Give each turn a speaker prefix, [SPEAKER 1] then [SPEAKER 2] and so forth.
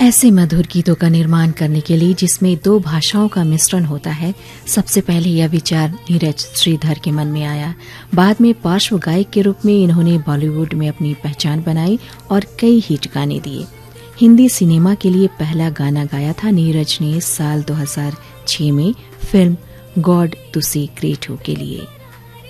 [SPEAKER 1] ऐसे मधुर गीतों का निर्माण करने के लिए जिसमें दो भाषाओं का मिश्रण होता है, सबसे पहले यह विचार नीरज श्रीधर के मन में आया। बाद में पार्श्व गायक के रूप में इन्होंने बॉलीवुड में अपनी पहचान बनाई और कई हिट गाने दिए। हिंदी सिनेमा के लिए पहला गाना गाया था नीरज ने साल 2006 में फिल्म गॉड तुसी ग्रेट हो के लिए।